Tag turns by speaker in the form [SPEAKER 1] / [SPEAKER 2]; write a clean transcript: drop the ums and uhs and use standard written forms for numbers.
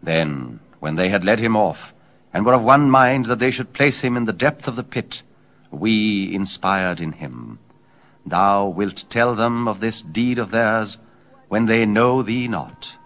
[SPEAKER 1] Then, when they had led him off, and were of one mind that they should place him in the depth of the pit, we inspired in him. Thou wilt tell them of this deed of theirs when they know thee not.